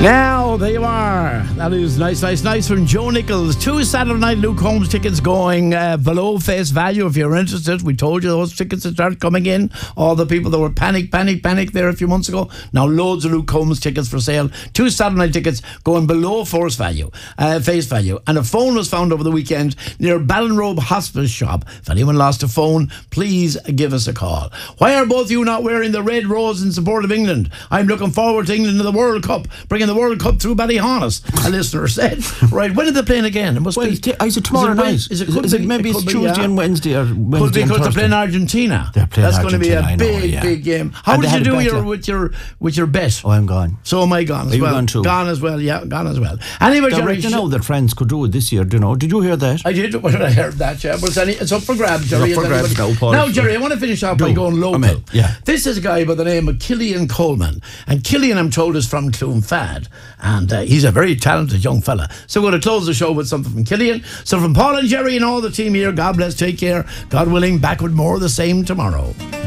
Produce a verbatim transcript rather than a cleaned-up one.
Now, there you are. That is nice, nice, nice from Joe Nichols. Two Saturday night Luke Holmes tickets going uh, below face value if you're interested. We told you those tickets to start coming in. All the people that were panic, panic, panic there a few months ago. Now loads of Luke Holmes tickets for sale. Two Saturday night tickets going below force value, uh, face value. And a phone was found over the weekend near Ballinrobe Hospice Shop. If anyone lost a phone, please give us a call. Why are both you not wearing the red rose in support of England? I'm looking forward to England in the World Cup, bringing the World Cup through Ballyhonus, a listener said. Right, when are they playing again? It must well, be. T- is it tomorrow night? Is it, is it maybe it it's Tuesday be, yeah. and Wednesday or Wednesday could be and because Thursday. they're playing Argentina. They're playing That's Argentina, going to be a big, know, yeah. big game. How and did you do bet, your yeah. with your with your bet? Oh, I'm gone. So am I gone as Are you well. gone too? Gone as well. Yeah, gone as well. Anyway, They're Jerry, right now that France could do it this year. Do you know? Did you hear that? I did. Well, I heard that. Yeah, but it's, any, it's up for grabs, Jerry. It's up for grabs now, Paul. Now, Jerry, I want to finish off do. by going local. Amen. Yeah. This is a guy by the name of Killian Coleman, and Killian, I'm told, is from Clonfad, and uh, he's a very talented young fella. So we're going to close the show with something from Killian. So from Paul and Jerry and all the team here, God bless, take care. God willing, back with more of the same tomorrow.